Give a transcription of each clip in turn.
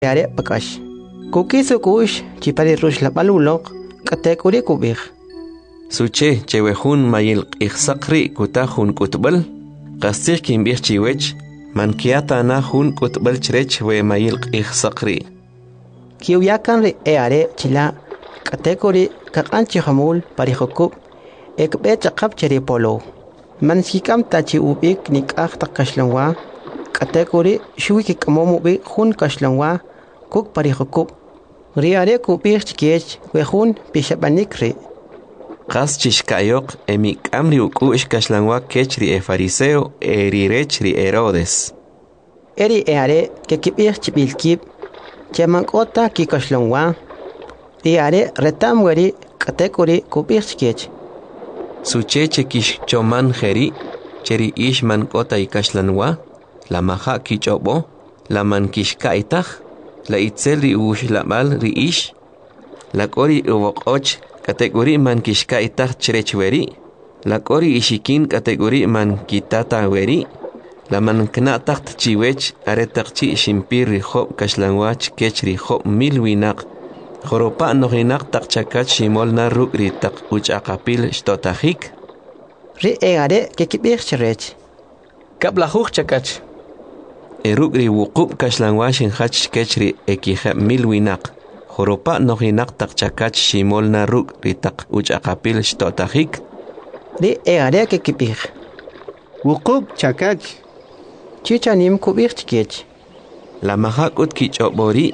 Yare pakash. Kukisu kush chipari rush la balulok katekuri kubih. Suche chewehun mayil ikhsakri kutahun kutbal. Qastir kimbih chiwech. Mankiata na hun kutbal chrech we mayil ikhsakri. Kiuyakan ri eare chila katekuri kakanchi hamul parihokub. Ekbe chakap cheri polo. Mansikam tachi ubik nikah takashlangwa. Katekuri shuiki kamomu bi hun kashlangwa. Kuk parihokub. Riare kubih chikech we hun pishabanikri. Qas chishkayok emik amri ukush kashlangwa kechri fariseo erirechri Herodes. Eri eare ke kibir chibilkib chemankota ki kashlangwa. Riare retamweri katekuri kubir chikech. Sucheche kish choman jeri cheri ish man kota ikashlanwa la maha kichobo la man kishkaitach la itzeli ush la mal ri ish la kori uwokoch kategori man kishkaitach cherechweri la kori ishikin kategori man kitata weri la man knatach chiwech aretachchi shimpir ri job kashlanwach kechri job milwinak Joropa nohinak tak chakat shimol na ruk ri tak uchakapil shtotajik. Ri eare ke kibir cherech. Kablahuch chakach. Eruk ri wukub kashlangwashin hach kechri ekihab milwinak. Joropa nohinak tak chakat shimol na ruk ri tak uchakapil shtotajik. Ri eare ke kibir. Wukub chakach. Chichanim kubir chikech. La mahak ut kichobori.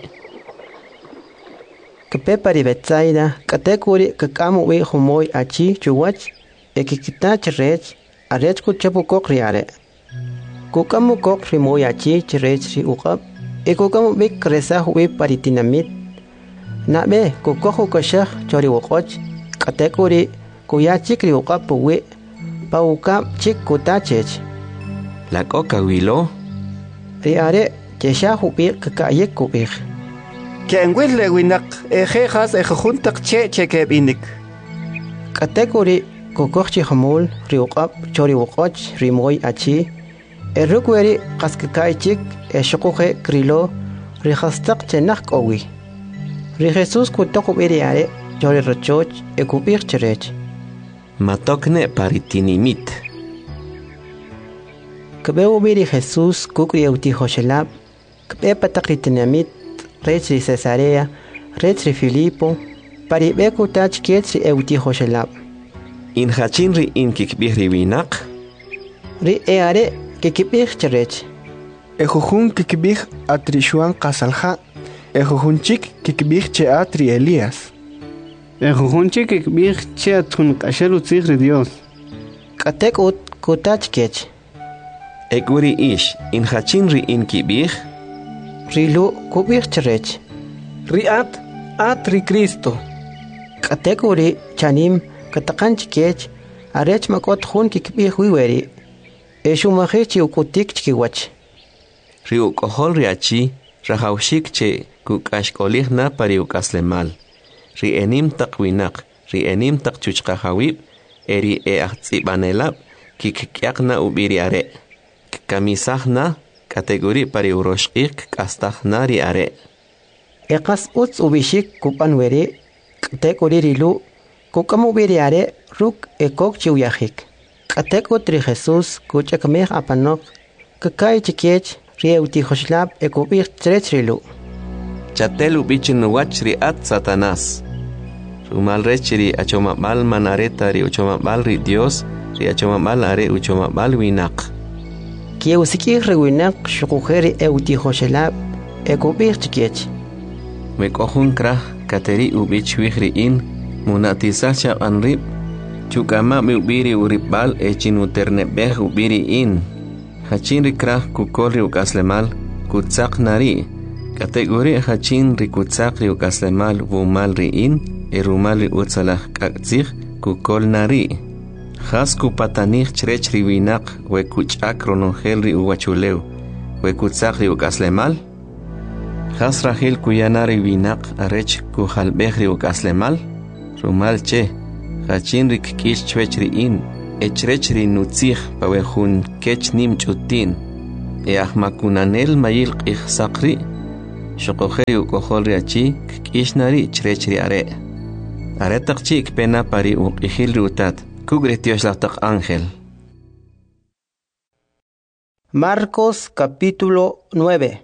Kepepari Betsaida, katekuri kakamu we humoy achi chuwach, ekikitach rech, arech kuchapu kok riare. Kukamu kok rimoy achi chirech ri ukap, kukamu bik kresa we paritinamit. Nabe kukohu kashah chori wokoch, katekuri kuyachik ri ukap we, pa ukap chik kutachech. La coca wilo. Riare, cheshahu bir kakayek kubir. Kenwil le winak ejejas ejuntak che binik. Katekuri kukochi hamul riuqap chori wokoch rimoy achi erukweri qaskakaichik eshuquje krilo rihastak chenaq owi. Ri Jesus kutokub iriare chori rochoch ekubir cherech. Matokne paritinimit. Kbeu biri Jesus kukri euti hoshelab kbe patakritinamit Retri Cesarea, Retri Filipo, Paribeku tach kietri euti hoshelab. In hachinri in kikbihri winak. Ri eare kikibih cherech. Ejujun kikbih atrishuan qasalha. Ejujunchik kikbih che atri Elías. Ejujunchik kikbih che atun kasheru tzigri Dios. Katek ut kutach kech. Ekuri ish in hachinri in kibih. Rilu kubir cherech. Riat atri Cristo. Katekuri chanim katakanch kech arech makot hun kikbih wiweri. Eshumahichi ukutik chikiwach. Riuk ohol riachi rahaushik che kukashkolih na pariukaslemal. Ri enim takwinak, ri enim takchuchkahawib, eri eachtsibanelab, kikkiakna ubiriare. Kamisahna kategori pari uroshik kastah nari are. Ekas uts ubishik kupan weri, kategori rilu, kukamu biriare ruk ekok chiuyahik. Kategori Jesus kuchakameh apanok, kakai chikech rieuti hoshlab ekubir trech rilu. Chatel ubichin wach riat Satanás. Rumal rechiri achomabal manareta ri uchomabal ri Dios, ri achomabal are uchomabal winak. Kieusikih rewinak shukujeri euti hoshelab ekubir chikech. Mekohun krah kateri ubich wihri in munatisacha anrib chukama mi ubiri uribal echinuternebeh ubiri in hachin rikrah kukori ukaslemal kutsak nari kategori hachin rikutsak ri ukaslemal vumal ri in erumal ri utsalah kaktzih kukol nari Hasku patanich chrech riwinak we kuchak ronongel ri uwachuleu we kutsak ri ukaslemal Has rahil kuyanari winak arech kuhalbeh ri ukaslemal rumal che hachin rik kish chwech ri in echrech ri nutzih pawehun kech nim chutin ahmakunanel mayil qih saqri xoqojeri uqojol riachi k'ishnari chrechri are. Aretaq chik pena pari uqijil rutat kugretios lataq ángel. Marcos capítulo 9.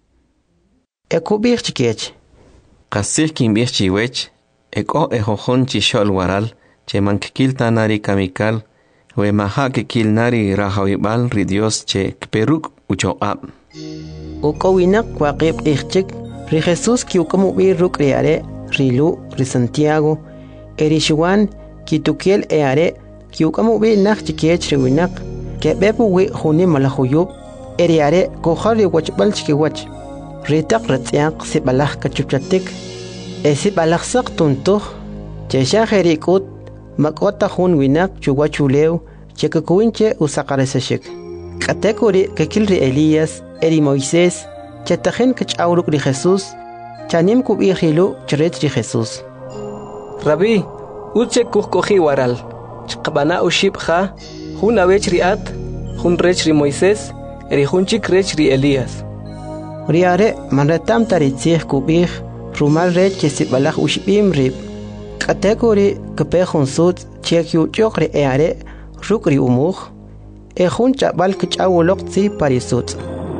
Ekubich chiquech. Qasih kimbich chiwech, eko ejojon chishol waral, che mankikil tanari kamikal, we maha kikil nari rahawibal ri Dios che kperuk uchoqab. Ukowinak waqib ichchik, ri Jesús ki ukamubi ruk riare, rilu, ri Santiago, erishuan ki tukiel eare, ki ukamubi nak chiquech riwinak, ke bebu wi huni malahuyub, eriare kohari wachbal chikiwach. Ritak ratsiaq sibalak kachuchatik, sibalak sak tuntuh, chesha herikut, makota hun winak chuwachulew, chekakuinche usakaresashik. Katekuri kekilri Elías, eri Moisés, chetajen kachawruk ri Jesús, chanim kubihilu chret ri Jesús. Rabbi, uche kuhkohi waral, chqabana ushibha, hun awech riat, hun rech ri Moisés, eri hunchik rech ri Elías. Riare manretam taritzih kubih, rumal rech chesibalak ushbim rib. Katekuri kepehun sud chekyu chokre eare, rukri umuh, ehun chabal kachawulok tzi parisut.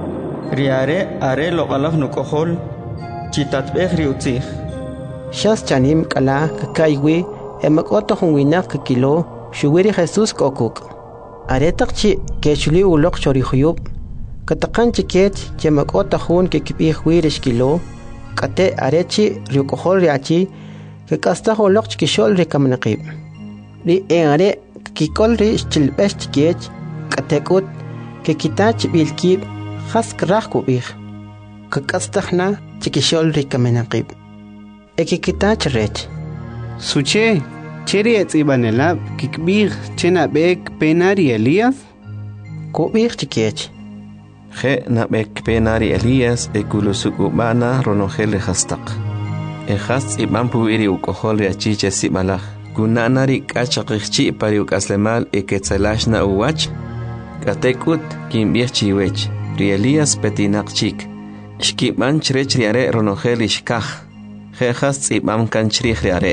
Riare are loqalaf nukohol, chitatbeh riutzih. Shas chanim kala kakaiwi, emakota hunwinak kakilo, shuwiri Jesús kokuk. Aretak chi kechuli ulok chorihuyub, katakan chiket chemakota hun kikipih wirish kilo, kate arechi riukohol riachi, kasta holok chikishol rikamnaqib. Ri eare kikol ri chilbesh chikech, katekut, kikita chibilkib, hask rahkubih. Kakastahna chikishol rikamnaqib. Ekikita chirech. Suche, cheri etzibanelab kikbih chena bek penari Elías? Kubih chikech. Je nabek penari Elías ekulusukubana ronogel hastak. Ejast ibampu iri ukohol riachiche sibalaj. Kunanari kachaqichi pari ukaslemal eketzelashna uwach. Katekut kimbich chiwech. Ri Elías petinaqchik. Shkiban chrech riare ronogel ishkaj. Je hast ibam kanchrich riare.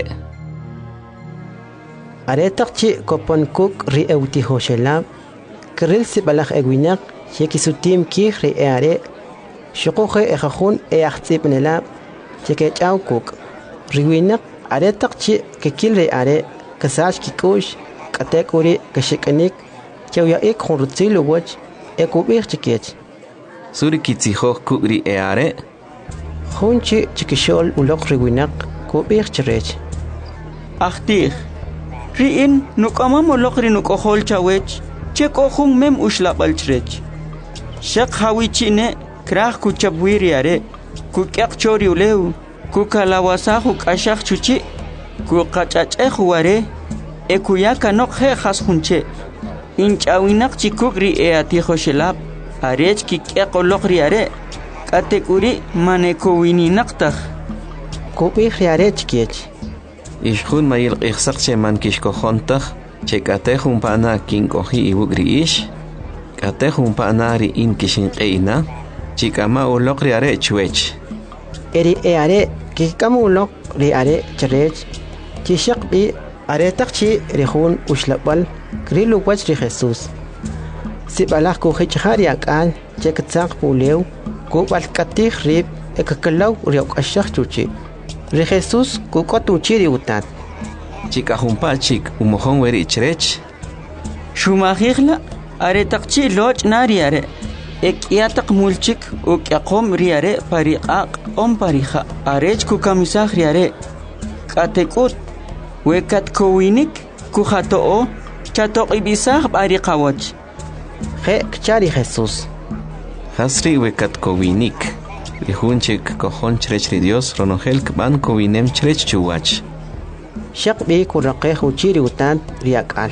Aretakchi kopon kuk ri eutihoshelab. Kril sibalaj ewinak. Yekisutim kihri eare, shukuhe ejajun eachtzipnelab, chekechau kuk. Riwinak aretakchi kekilri are, kasash kikush, katekuri kashikanik, chewyaik hunrutzilu wach, ekubich chikech. Suri kitzihoh kukri eare? Hunchi chikishol ulok riwinak, kubich chirech. Achtih, riin nukamam ulokri nukohol chawech, chekohun mem ushlabal chirech. Shak hawichine krah kuchabwiriare kukyak chori uleu kukalawasahu kashak chuchi kukachacheh ware ekuyaka nok he khashunche inchawinak chikukri eatijo shelab arech kikyak olokriare katekuri manekowini naktaj kubih riare chikech. Ishkhun mayil ikhsaqche man kishkohontaj chekatehun pana kinkohi iwugri ish. Katehun panari in kishin eina, chikama ulok riare chwech. Eri eare, kikamu ulok riare chirech, chishak bi aretakchi rihun ushlabal, krilu wach ri Jesús. Sibalak kuhichari akal, chekatsak pulew, kubal katih rib, ekakalaw riok ashak chuchi. Ri Jesús kukotuchi riutat. Chikahumpa chik umohon weri chirech. Shumahigla aretakchi loch nariare ekyatak mulchik ukyaqom riare pariqaq om parija arech kukamisaj riare katekut wekat kowinik kuhatoo chatok ibisaj pariqawach Je kchari Jesús. Hasri wekat kowinik. Rihunchik kohon chrech ri Dios ronogel kban kowinem chrech chuwach. Shak bi kuraqeh uchiri utat riakal.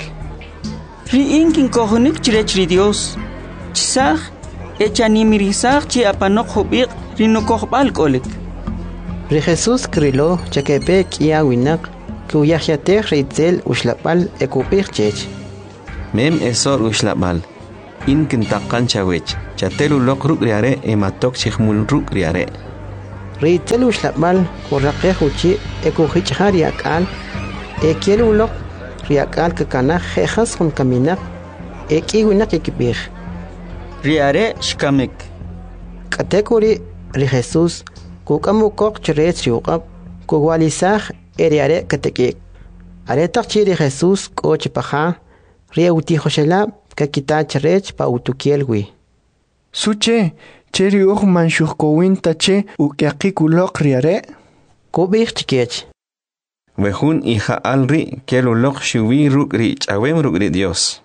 Riin kinkohonik chrech ri Dios. Chisaj echanimirisaj chi apanok hubiq rinukohbal kolik. Ri Jesús krilo chakepe kia winak kuyahyateh ritzel ushlapal ekupih chech. Mem esor ushlapal. In kintakan chawech. Chatelu lok ruk riare ematok chihmul ruk riare. Ritelu shlapmal kurraqejuchi ekuhichha riakal ekielulok riakal kakana jejas con caminar ekiwinak ekibir. Riare shkamek. Katekuri ri Jesús kukamukok cheret riuqab kuwalisaj eriare katekik. Aretak chiri Jesús kochipaja rieuti joshelab kakita cheret pa utukielwi. Suche, cheri man shukkowin tache ukiakikulok riare. Kubir chikech. Wehun hija alri kelulok shuwi rukri chawem rukri Dios.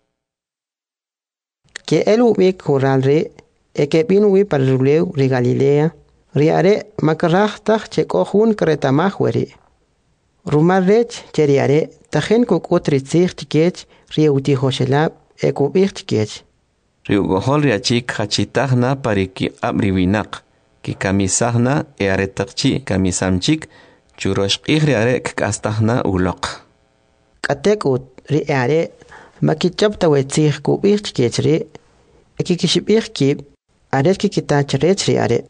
Que el ubik juralri ekepinwi paruleu ri Galilea riare makarajtaj chekojun kretamajweri. Rumarrech cheriare tajen kukutritzig chikech rieuti joshelab ekubir chikech. Riugohol riachik hachitagna pariki abriwinak ki kamisagna earetakchi kamisamchik churoshqih riarek kastagna ulok. Katekut riare makichapta wetzig kubir chikechri ekikishibir kib aret kikitach rech riare.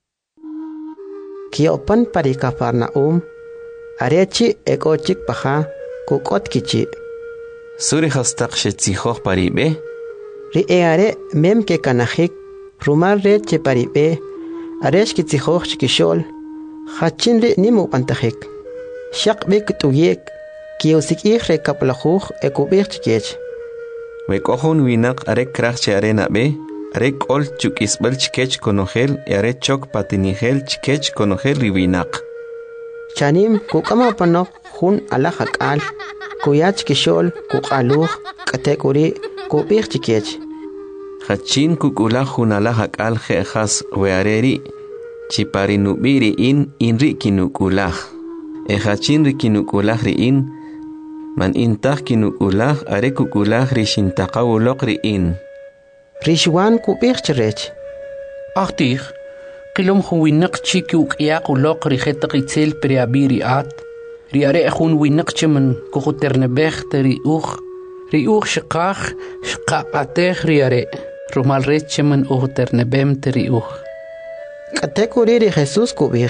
Kiopan parikafarnaum arechi ekochik paja kukot kichi. Suri hastaq shetzihoj paribe. Riare mem ke kanajik rumar reche paribe aresh kitzihoj chikishol hachin ri nimu pantajik. Shakbik tuyek kiosikih rekaplajuj ekubir chikech. Wekohun winak arek krachche arena be arek ol chukisbel chikech konogel arek chok patinigel chikech konogel riwinak. Chanim kukama panok hun alahakal kuyach kishol kukaluj katekuri kubir chikech. Hachin kukula hun alahakal jejas weareri chiparinubiri in rikinukulah. Hachin rikinukulah riin man intah kinukulah are kukulah rishintaqawulok riin. Rishwan kubir chirech. Achtig, kilom huwinak chiki ukiak ulok rijetak itzel preabiri at, riare hun winak chiman kukuternebech teri riuch shikach shkapatech riare, rumal rechiman ukuternebem teri Katekuri ri Jesús kubir.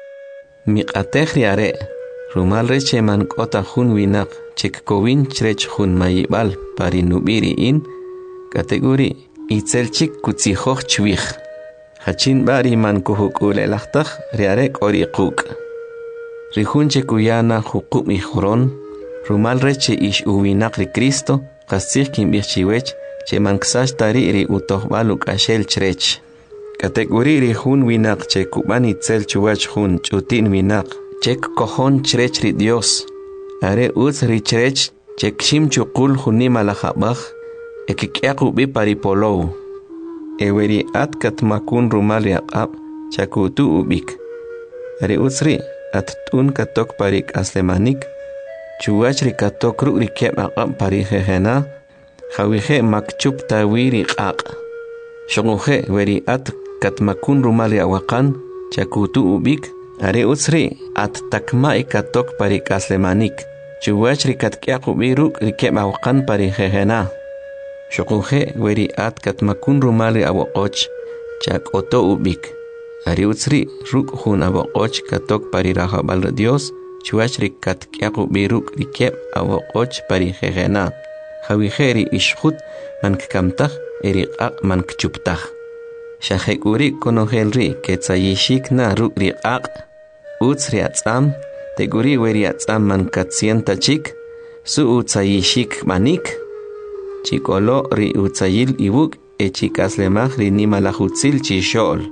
Miqatech riare, rumal recheman kota hun winak chik kowin chrech hun mayibal parinubiri in, kategori itzel chik kutzihoj chwich. Hachin bari man kuhukule lachtach riarek ori kuk. Rihunche kuyana hukuk mijuron, rumal reche ish uwinak ri Cristo, kasich kim bichiwech, che man ksash tari ri utohbaluk ashel chrech. Kategori rihun winak che kuban itzel chuwach hun chutin winak, chek kohon chrech ri Dios. Are uz ri chrech chek shim chukul hunima lahabach, ekikyaku bi paripolou. Eweri at katmakun rumali aqab chakutu ubik. Are uzri at tun katok parik aslemanik, chuwachri katok rukri keb aqab parihehena, hawihe makchup tawiri qaq. Shonguhe weri at katmakun rumali awakan chakutu ubik. Are uzri at takmai katok parik aslemanik, chuwachri katkyaku biruk rikeb awakan parihehena. Shokuje weri at katmakun rumali awokoch chak oto ubik. Ari utsri ruk hun awokoch katok parirahabal Dios chuachri katkyaku biruk rikeb awokoch parihegena. Hawiheri ishkhut man kkamtah eriqaq man kchuptah. Shahekuri konohelri ketzayishik na ruk riqaq. Utsri atzam teguri weri atzam man katsienta chik su utzayishik manik. Chikolo ri utzayil ibuk e chikaslemaj ri nimalajutzil chishol.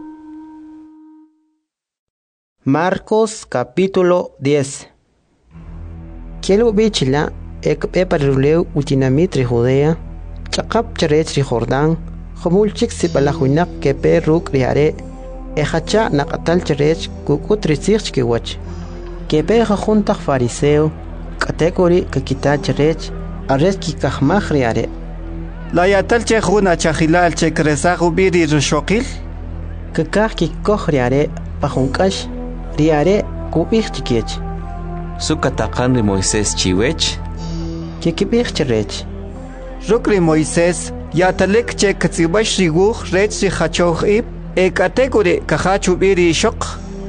Marcos capítulo 10. Kielu bichila ekpe paruleu utinamit ri Judea, chakap charech ri Jordán, jomulchik sipalajuinak kepe ruk riare, ejacha nakatal charech kukut rizich kiwach. Kepe jajuntak fariseo, kategori kakita charech, arres kikahmaj riare. La yatal che juna chajilal che kresagu biri rushokil? Kakaj kikoj riare pajunkash riare kubij chikech. Sukatakan ri Moisés chiwech? Kikibij charech. Rukri Moisés yatalek che katzibash riguj rech ri hachoj ib e kategori kahachu biri shok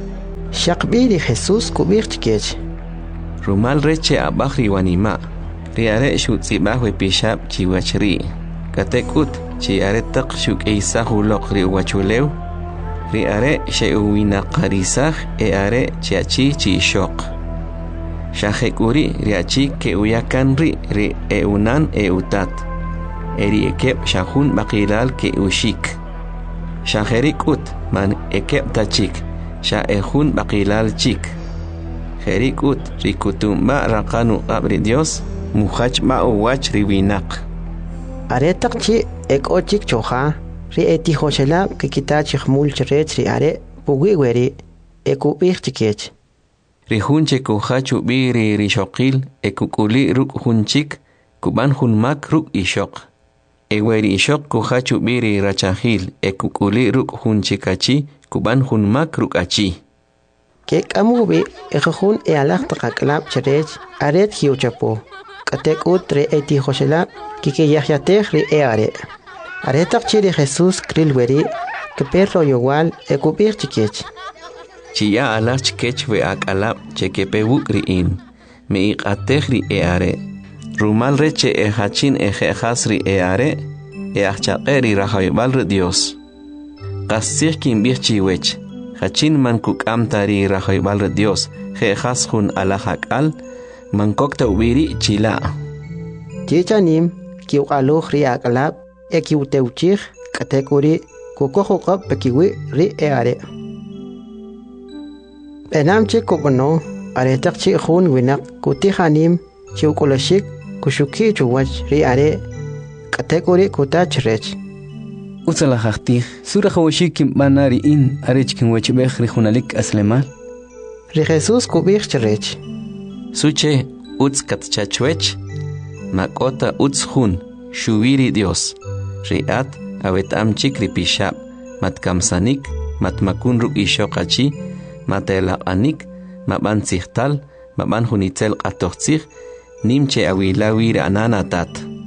Shaqbiri Jesús kubirchkech. Rumal reche abahri wanima. Riare shut sibahwe pishab chiwachri. Katekut chi are taq shuk eisa hulok ri wachulew. Riare sheuwina qarisah e are chiachi chi shok. Shahekuri riachi ke uyakan ri eunan eutat. Eri ekep shahun bakilal ke ushik. Shaherikut man ekep tachik. Shahun bakilal chik. Herikut rikutumba rakanu abri Dios. Muhach ma uwach riwinak. Aretak chi ek ochik choha. Ri eti hoshela que kita chihmul chirech ri are pugi weri ekubir chikech. Ri hunche kuhachu biri ri shokil ekukuli ruk hunchik kuban hunmak ruk ishok. Eweri ishok kuhachu biri rachahil ekukuli ruk hunchikachi kuban hunmak ruk achi. Kek amubi ekahun e alak takaklap chirech aret hiuchapo. Katek utre eti hoshela kike yahyatech ri e are. Aretak chiri Jesús krilweri que perro igual ekubir chikech. Chia alach chikech we akalap chekepe wukriin. Me iqatech ri e are. Rumal reche e hachin e jejas ri e are. E achaqeri rahaybal ri Dios. Qasir kin birchiwech. Hachin man kukamtari rahaybal ri Dios. Jejas hun alahakal. Man kokta ubiri chila. Chichanim kiuqaluj ri akalap. Ekiuteuchich katekuri kukohokop pekiwi ri eare. Enamche kokono aretak chi hun winak kutihanim chiukolashik kushuki chuwach ri are katekuri kutachrech. Utzalahachti sura hawashikim banari in arechkin wachbech ri hunalik aslemal. Ri Jesús kubich chrech. Suche utz katchachwech makota utz hun shuviri Dios. Riat awet amchik ripishab matkamsanik matmakun ruk ishoqachi matelaqanik maban sihtal maban hunitzel qatoqtsig nimche awilawi rananatat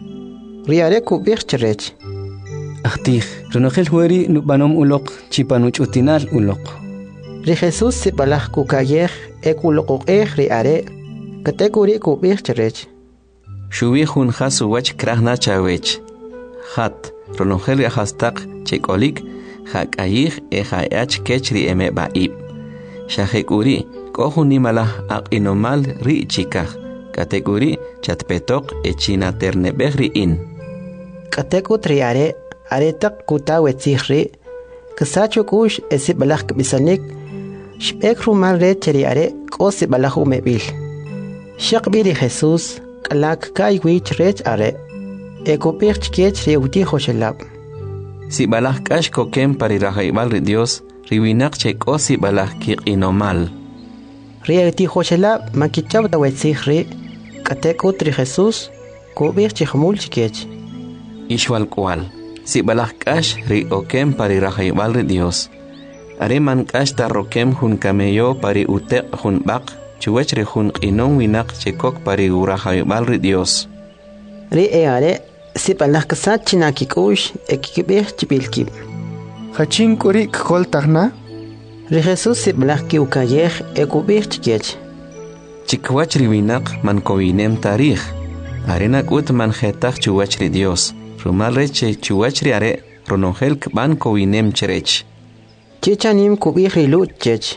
Riare kubich chrech. Ahtih renogel hueri nubanom ulok chipanuch utinal ulok. Ri Jesús sibalaj kukayej ekulokoj riare katekuri kubich chrech. Shuwi hun hasu wach krahna chawech. Hat ronogel hastak chekolik hakayih e hayach kechri eme baib. Shahekuri kohuni malah aqinomal ri chikah. Kategori chatpetok e china ternebehri in. Kateku triare aretak kuta wetzihri kasacho kush esibalaj bisanik shpek rumal re cheriare kosibalaj umebil. Shaqbiri Jesús kalak kai wich rech are. Ekopich chkech reuti hoshelab. Si balah kash kokem pari rahaybal ri Dios, riwinak chek o si balah kiqinomal. Reuti hoshelab makichab da wetzihri, katekut ri Jesús, kopich chikmul chkech. Ishwal kwal, si balah kash ri okem pari rahaybal ri Dios. Are man kash ta rokem hun kameyo pari utek hun bak, chuwech ri hun qinon winak chekok pari rahaybal ri Dios. Ri eare, si balah kasat chinakikush ekikibich chibilkib. Hachin kurik kol tahna. Ri Jesús si balah kiukayej ekubich chkech. Chikwach riwinak man kowinem tarij. Arenak ut man jetach chuwach ri Dios. Rumal reche chuwach ri are ronongel kban kowinem cherech. Chichanim kubich ri lut chech.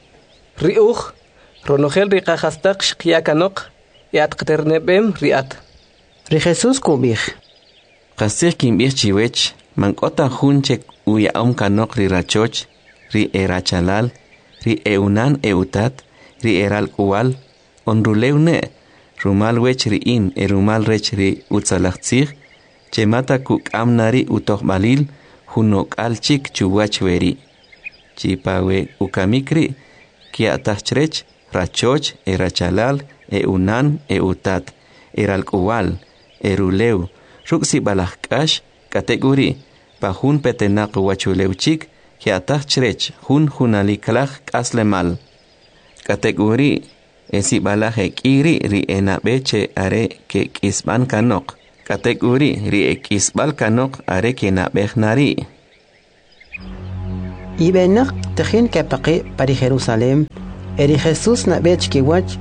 Riuch ronogel riqahastak shqiyakanok yatqternebem riat. Ri Jesús kubich. Qasir kimbich chiwech man kota hunchek uya kanok ri rachoch, ri erachalal, ri eunan eutat, ri eral kuwal, onruleune, rumal wech ri in rumal rech ri utzalachtzig, chemata kuk amnari utohbalil, hunok alchik chuwach weri. Chipawe ukamikri, kiatachrech, rachoch, erachalal, eunan, eutat, eral kuwal, eruleu, ruksi balahkash, kategori, pahun petenak wachuleuchik, kiatachrech, hunaliklach kaslemal. Kategori, esi balahek iri ri enabeche are ke kisban kanok. Kategori ri ekisbal kanok are ke nabeh nari. Ibenak tejin kepaqi pari Jerusalem, eri Jesús na bech kiwach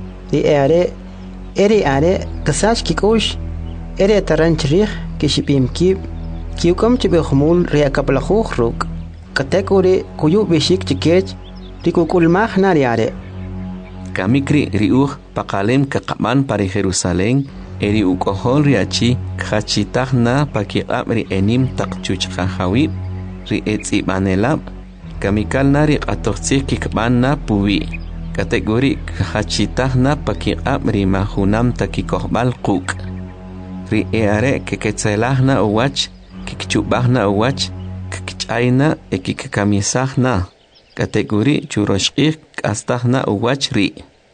eri are kasach kikush eri taranchrig kishipim kib kiukom chibehmul riakaplajuj ruk katekuri kuyu bishik chikech rikukulmaj nariare Kamikri riuj pakalem kakaman para Jerusalén eri ukohol riachi kachitagna pakiqab enim takchuchqahawib ri etzibanelab kamikal nari qatoqtsik kikbanna puwi kategori kachitagna pakiqab mahunam takikohbal quk ri eare keketzelahna uwach kikchubahna uwach kikchayna ekikamisahna kategori churoshqik astahna uwach ri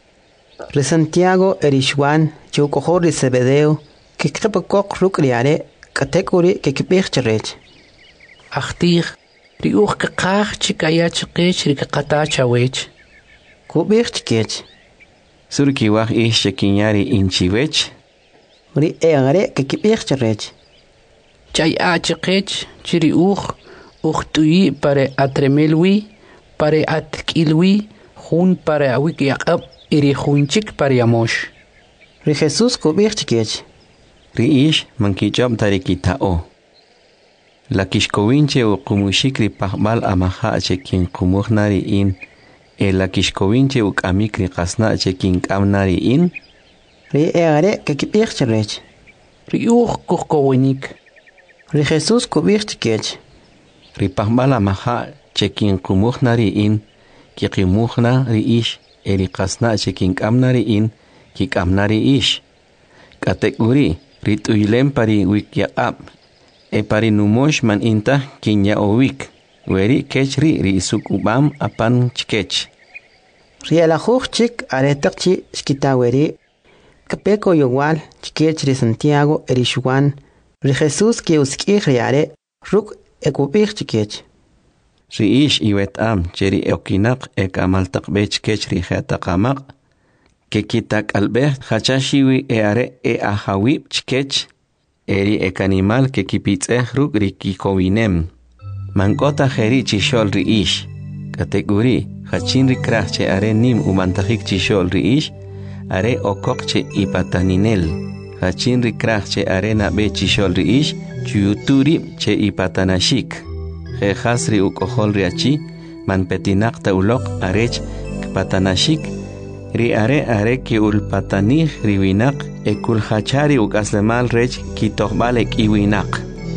Santiago erishwan chukohor Zebedeo kikqepakok rukriare kategori kikbechcherech Achtig riuch kaqach chikaya chikech rikaqata chawech kubechkech surkiwaj shekinyari inchiwech ri eare kikbechcherech chay chikech chiriuch uchtui pare atremelwi pare atkilwi hun pare awikyaqab iri hunchik pariamosh. Ri Jesús kubechkech ri mankichab tarikitao la kishkowinche u kumushikri pahbal amaha chekin kumuhnari in la kishkowinche u kamikri qasna chekin kamnari in ri eare kikbechcherech ri kuhkowinik ri Jesús kubechkech ri pahbal amaha chekin kumuhnari in kiqimuhna ri eri qasna chekin kamnari in kikamnari kategori rituilem pari wikyaqab pari numosh man inta kinya owik weri kechri ri sukubam apan chkech ri alajuj chik aretaqchi skitaweri kapeko yowal chkech ri Santiago erishwan ri Jesús ki uskij riare ruk ekubich chkech ri iwetam cheri okinaq ekamaltaq bech kech ri khataqamaq kekitak albeh hachashiwi eare ahawib chkech eri ekanimal kekipitzeh ruk rikikowinem mankota jeri chishol ri kategori hachin ri krachche are nim umantajik chishol ri are okokche ipataninel hachin ri krachche are nabe chishol ri chuyuturi che ipatanashik Hasri ukohol riachi man petinak taulok arech patanashik ri are ki ulpatanih riwinak ekul hachari ukaslemal rech ki tohbalek iwinak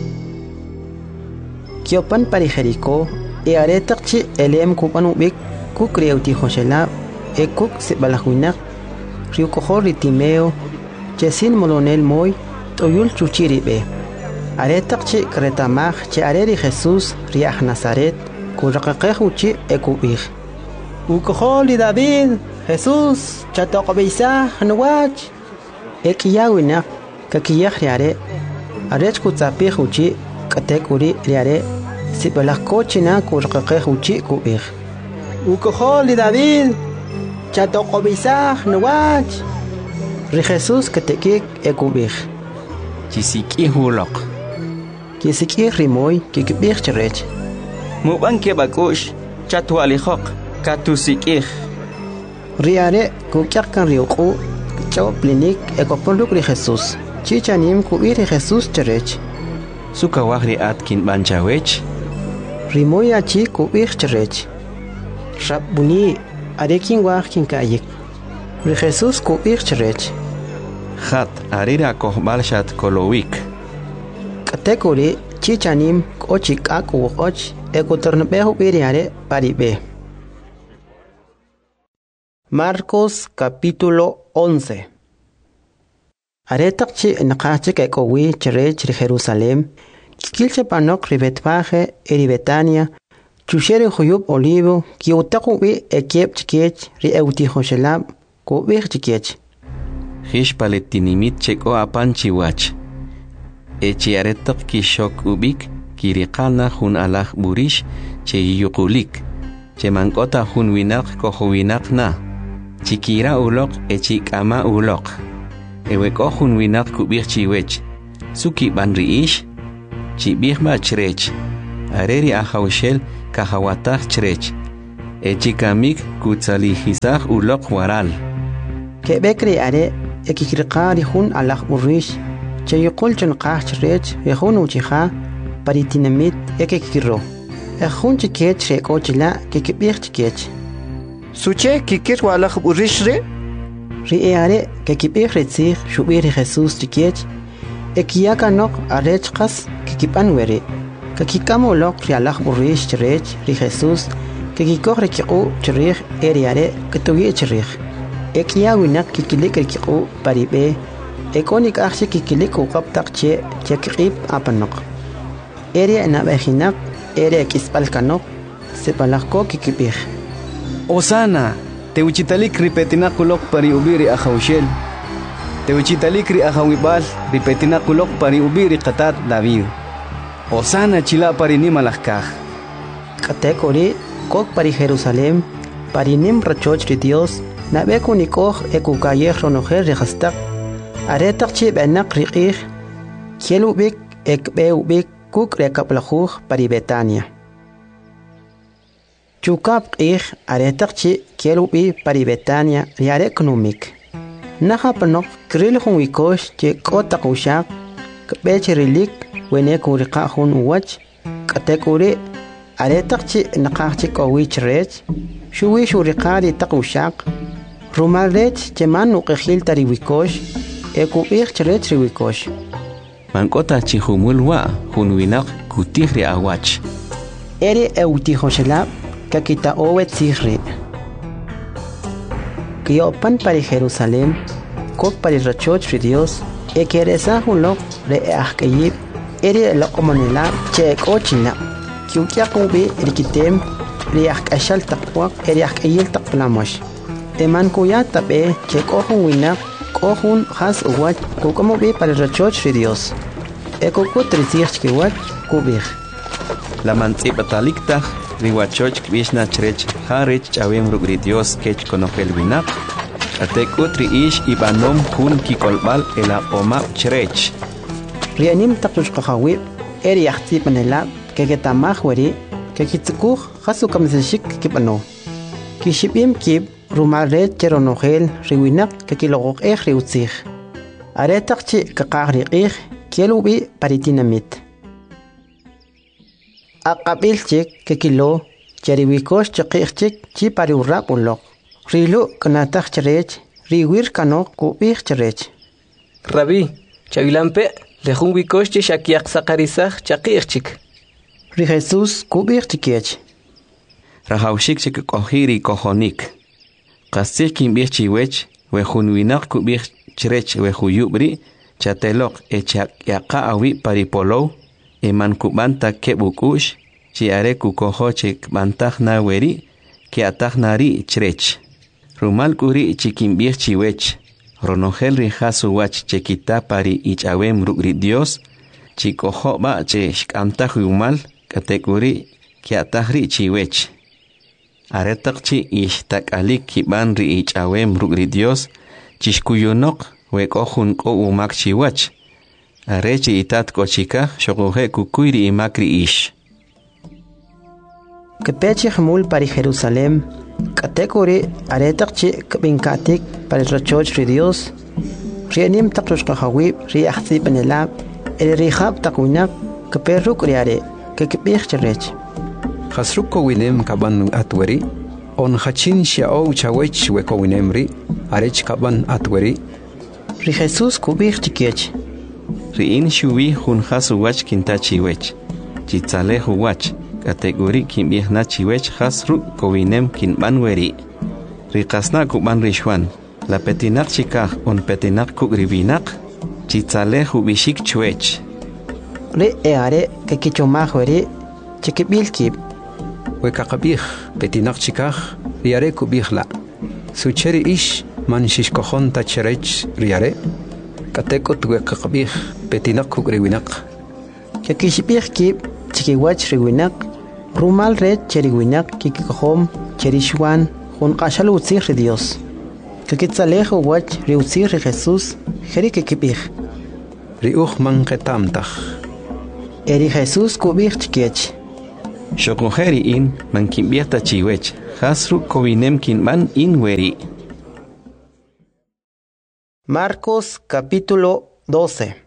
Kiopan pari Jericó are takchi elem kupan ubik kukreuti hoshela ekuk sebalahuinak ri ukohol ritimeo chesin molonel moy toyul chuchiribe are takchi kretamaj che are ri Jesús riaj Nazaret kuraqaqej uchi ekubij ukohol li David Jesús chatoqbisa nwach ekiyawina kakiyaj riare arech kutzapij uchi katekuri riare sibalakochina kuraqaqej uchi kubij ukohol li David chatoqbisa nwach ri Jesús katekik ekubij chisiki huloq Kisikir rimoy kikbich cherech Muban ke bakush chatwalijoq katusikij Riare kukyakan riuqu chaw plinik ekopoluk ri Jesús chichanim kuir Jesús cherech sukawagri atkin banchawech rimoy achi kuir cherech Rabuni arekin wajkin kayik ri Jesús kuir cherech Hat arira kohbal shat kolowik Kategori chichanim kochik akuwoch ekotornbehu biriare paribe Marcos capítulo 11 Aretakchi naqachik ekowi cherech ri Jerusalem kikilche panok ri Betfaje eri Betania chushere huyub olivo kiutaku bi ekiep chikech ri euti hoshelab ko bih chikech Hish paletinimit cheko apanchi wach Echiaretak kishok ubik kiriqalna hun alaj burish che yuqulik che mankota hun winak kohuwinak na chikira ulok echikama ulok eweko hun winak kubik chiwech suki banriish chibih ma chrech areri ahawshel kahawatak chrech Echikamik kutzalihisaj ulok waral. Kebekri are ekikriqari hun alaq urish. Chayuqul chunqach rech yahun uchiha paritinamit ekikiro. Ejun chikech rekochila kikibich chikech. Suche kikir walaq urish re? Riare kikibich retzig shubiri Jesús chikech. Ekiyaka nok arechqas kikipan weri. Kakikamo lok rialaq urish chirech ri Jesús kikikoj rikiqu chirich eriare kitugi chirich. Ekiyawinak kikilik rikiqu paribe. Ekonik axi kikilik uqaptaq che chekqib apanok. Eri nabejinak eri kispalkanok sepalaqko kikibich. Osana, te uchitalik ripetinakulok pari ubiri ajaushel. Te uchitalik ri ajawibal ripetinakulok pari ubiri qatat David. Osana chila pari nimalakaj. Katekori kok pari Jerusalem pari nim rachoch ri Dios nabeku nikoj ekukayej ronojer rejastak. Aretak chi benak riqij kielubik ekbeubik kuk rekaplajuj pari Betania. Chukap qij aretak chi kielubi pari Betania riarek numik. Naja panok kril jun wikosh che kotak ushak kbech rilik wenek uriqa jun uwach katekuri aretak chi naqaj chi kowich rech shuwi shuriqari tak ushak rumal rech cheman uqejil tari wikosh ekubich chrech riwikosh. Mankota chihumulwa hunwinak kutihri awach. Eri eutihoshelab kakita owet sihri. Kiopan pari Jerusalem, kok pari rachoch ri Dios, ekeresa hunlok re ahkayib, eri lokomonela che kochina. Kiukiakubi rikitem ri ahkashal takwak eri ahkayil takplamosh. Eman kuya tabe che kohun winak kohun has uwach kukamubi pari rachoch ri Dios. Ekokut rizich kiwach kubich. La mantzipataliktaj riwachoch kvishna chrech harech chawem rugri Dios kech konojel winak. Atekutri ish ibanom kun kikolbal ela oma chrech. Rianim taktush kahawib eri yahti panela kegetamah weri kekitsukuj hasu kamseshik kipano. Kishibim kib rumalre cheronojel riwinak kekilogok riutzig. Aretakchi kakagri kielubi paritinamit. Akabilchik kekilo cheriwikosh chakirchik chi pariurap ulok. Rilu kanatak cherech riwir kanok kubich cherech. Rabí, chavilampe lejun wikosh che shakiak sakarisaj chakirchik. Ri Jesús kubich chikiech. Rahaushik chik kohiri kohonik. Qastik kimbich chiwech wehunwinak kubich chrech wehuyubri chatelok echak yaqa awi paripolo eman kubanta kebukush chiare kukoho chik bantaj na weri ke ataj nari chrech rumal kuri chikimbich chiwech ronogel rihasu wach chekita pari ichawem rugri Dios chikoho ba che shkamtaj umal katekuri ke ataj ri chiwech aretak chi ishtakalik kiban ri ichawem rugri Dios chishkuyunok wekojun ko umak chiwach. Arechi itat kochika shogoje kukuiri imakri ish. Kepechi hamul pari Jerusalem, katekuri aretakchi kabinkatik pari rachoch ri Dios, rianim takrushkahawib riahzi panelab, rihab takunak keperuk riare, kekepich cherech. Hasruko winem kaban atweri, on hachin shiao chawech weko winemri, arech kaban atweri, Ri Jesús kubich chikiech. Ri in shuwi hun hasu wach kintachi wech. Chitzale hu wach. Kategori kimbih na chiwech hasru kowinem kinban weri. Ri kasna kuban rishwan. La petinak chikah on petinak kugribinak. Chitzale hu bishik chwech. Ri eare kekichomah weri chikibil kib. Wekakabih petinak chikah riare kubihla. Sucheri ish man shishkohon tacherech riare katekot wekakabih petinak kugriwinak kekishibih kib chikiwach riwinak rumal red cheriwinak kikikohom cherishwan hun qashal utzir Dios kekitzalej wach riutzir Jesús jeri kekibih riuj man ketamtaj eri Jesús kubih chikiech Shokojeri in man kimbiata chiwech. Hasru kowinem kinman in weri. Marcos capítulo 12.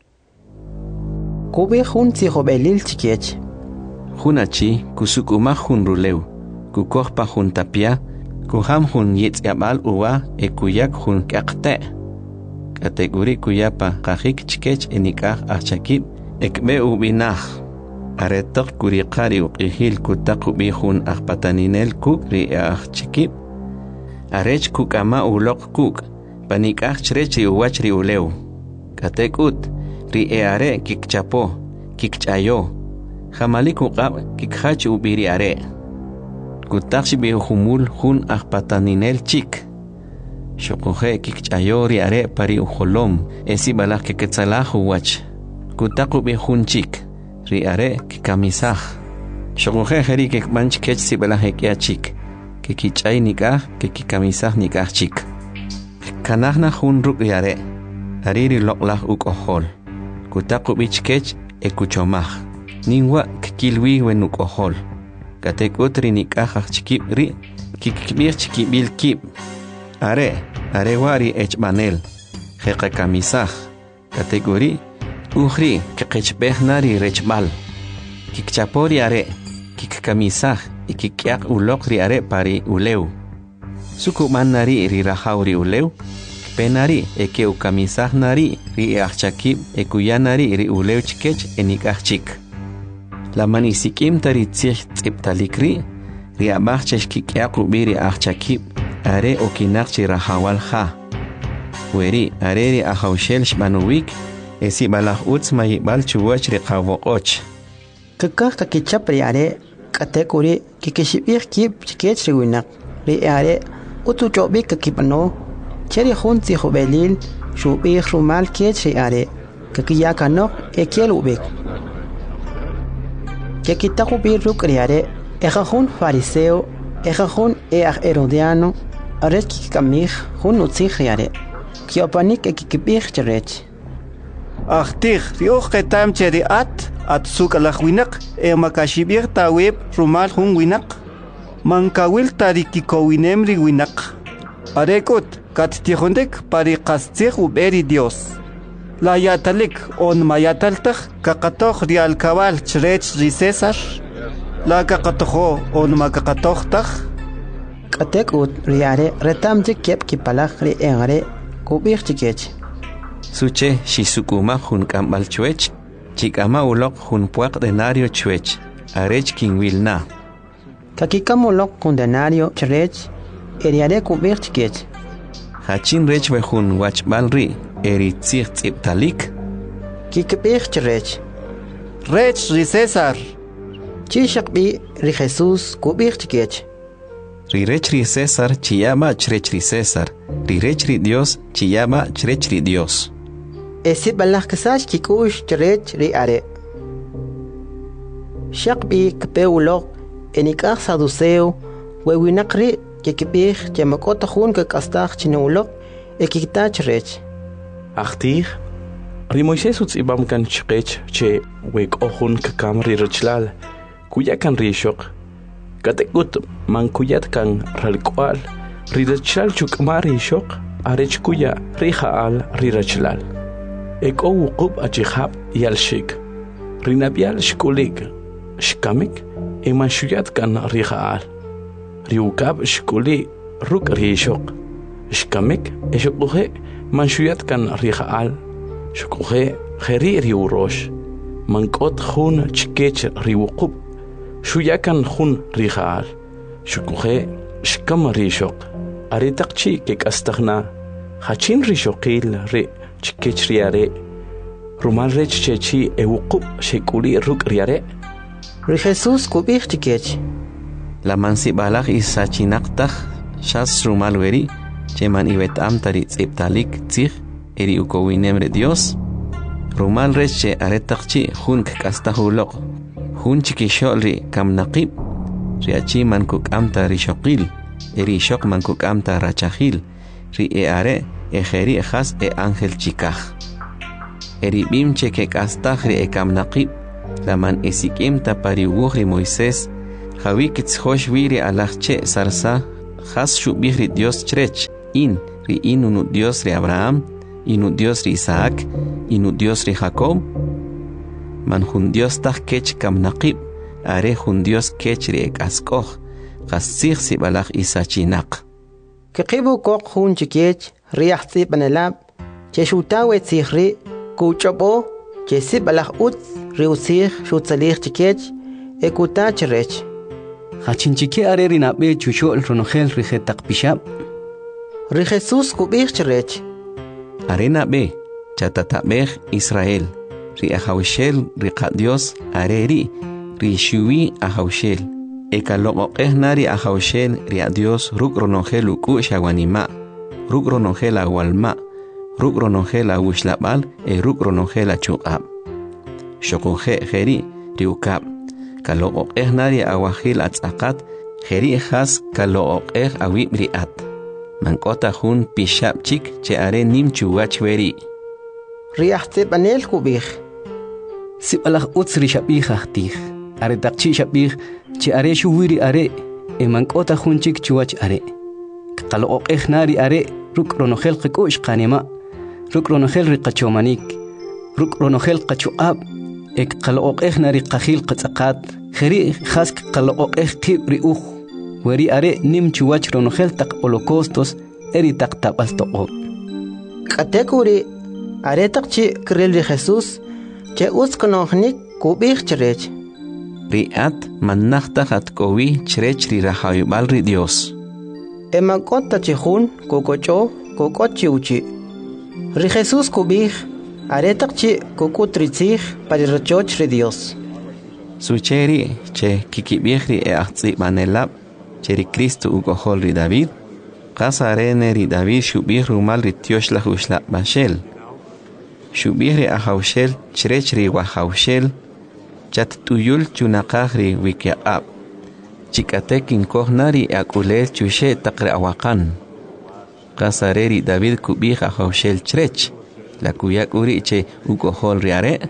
Kube jun tijobelil chikiech. Junachi kusukuma jun ruleu. Kukohpa jun tapia. Kuham jun yetziabal uwa kuyak jun kakte. Kategori kuyapa kajik chikech enikah achakib ekbe ubinah. Aretok kurikari uqihil kutakubi jun ahpataninel kuk ri chikib. Arech kukama ulok kuk. Panikah chrechi uwach ri uleu. Katekut ri are kikchapo, kikchayo. Jamalik uqab kikhach ubiri are. Kutakshi bihumul jun ahpataninel chik. Shokoje kikchayo ri are pari ujolom. Esi balak kiketzalah uwach. Kutaku bihun chik. Ri are kikamisah. Shokoje jeri kikmanch kech si balak hekia chik. Kikichay nikah, kikikamisah nikah chik. Kanahna jun ruk ri are. Ariri loklah ukohol. Kutaku bichkech ekuchomah. Ningwa kikilwi wenukohol. Katekut ri nikah chikib ri. Kikibir chikibil kib. Are wari echbanel. Jeka kamisah. Kategori. Uhri kikechbehnari rechbal. Kikchapori are. Kikkamisah. Ikikyak ulok ri are pari uleu. Sukuman nari ri rahauri uleu. Penari ekeu kamisah nari ri achakib ekuyanari ri uleu chikech enikah chik. Laman isikim tari tzich tziptalikri ri abach cheshkikyak ubiri achakib are okinak chi rahawal ha. Weri are ri ahaushel shmanuwik esi balah utz mayibal chuwach ri qawoqoch. Kakah kakichap ri are katekuri kikishibir kib chikech ri winak ri are utu chobik kakipano. Cheri jun tijobelil shubih rumal kech ri are kakiyakanok ekiel ubik. Kekitakubi ruk ri are eja jun fariseo eja jun herodiano arech kikamih jun utzich ri are kiopanik ekikibih cherech. Achtich rioch ketam cheri at sukalach winak makashibir taweb rumal jun winak mankawil tarikikowinem ri winak. Arekut kat tijondek pari qastzig uberi Dios. La yatalik on mayataltaj kakatoh ri alkabal chrech ri César. La kakatojo on makakatojtaj. Katekut ri are retam jikep kipalaj ri are kubir chikech. Suche shisukuma jun kambal chuech. Chikama ulok jun puak denario chuech. Arech kinwilna. Kakikamulok jun denario chrech. Eriare kubir chikech. Hachin rech wejun wachbal ri eritzich tziptalik. Kikibir cherech. Rech ri César. Chishakbi ri Jesús kubir chikech. Ri rech ri César chiyama chrech ri César. Ri rech ri Dios chiyama chrech ri Dios. Esi balach kasach kikush cherech ri are. Shakbi kpeulok enikach saduceo wewinakri kikibir chemakota jun kakastach chinulok ekitach rech. Achtir ri Moisés utzibam kan chqech che wek ohun kakam ri rechlal kuyakan ri shok katekut man kuyat kan ralkwal ri rechlal chukmar ri shok arech kuya ri haal ri rechlal ek o wuqub achihab yalshik ri nabial shkulik shkamik eman shuyat kan ri haal riukab shkuli ruk ri shok shkamik eshokuje manshuyat kan ri haal shokuje kheri ri urosh mankot khun chkech ri wuqub shuyakan khun ri haal shokuje shkam ri shok ari taqchi kek astaghna hachin ri shokil ri chkech ri are rumal rech chechi e wuqub shekuli ruk ri are ri Jesús kubir chikech. La mansi balach isachinaktaj shas rumal weri cheman ibetam tari tziptalik tzich eri ukowinemre Dios rumal reche aretakchi jun kakastahulok jun chikishol ri kamnaqib riachi man kukamta rishokil eri shok man kukamta rachahil ri are ejeri ejas ángel chikaj eri bim cheke kastaj ri kamnaqib la man esikimta pariwuj ri Moisés Javi kitzhosh wiri alachche sarsa has shubihri Dios chrech in ri inu Dios ri Abraham, inu Dios ri Isaac, inu Dios ri Jacob. Man hun Dios tach kech kam naqib, are hun Dios kech ri ek askoh, qasig si balach isachinak. Kiqibu kok hun chikech riahti panelab, cheshutawe tzihri, kuchobo, chesi balach ut riusig shutzalig chikech, ekuta cherech. Hachinchike are rinabe chushol ronogel rijetak pishab. Ri Jesus kubich cherech. Arena be, chatatabej Israel, ri ahawshel ri Dios areri, ri shui ahawshel. Ekaloqeh nari ahawshel ri Dios ruk ronogel uku shawanima, ruk ronogel awalma, ruk ronogel awushlabal, ruk ronogel achuqab. Shokuhe jeri ri ukab. Kaloqeh nari awahil atzaqat, jeri has kaloqeh awib riat. Mankota hun pishab chik che are nim chuwach weri. Riahti panel kubich. Sibalach utz rishabih ahtih. Are takchi shabih che are shuwiri are. Mankota hun chik chuwach are. Kaloqeh nari are ruk ronogel qikush qanima. Ruk ronogel riqachomanik. Ruk ronogel qachuab. Ek kaloqeh nari qahil qatzaqat. Jeri has kaloqeh qib riuh. Weri are nim chuwach ronogel tak holocaustos eri tak tabal toqo. Katekuri are takchi kril ri Jesus che us konohnik kubich cherech. Riat mannachta hat kowi cherech ri rahayubal ri Dios. Emakota chihun kokocho kokochi uchi. Ri Jesus kubich are takchi kokutritzich para rachoch ri Dios. Sucheri che kikibihri ahtzi manelab Cheri Cristo ugohol ri David, qasarene ri David shubih rumal ri tioshla hushla bashel. Shubih ri ahawshel cherech ri wahawshel, chat tuyul chunaqah ri wikiab. Chikatek inkohnari akulel chushe taqre awakan. Qasare ri David kubih ahawshel cherech, la kuyak uri che ugohol ri are.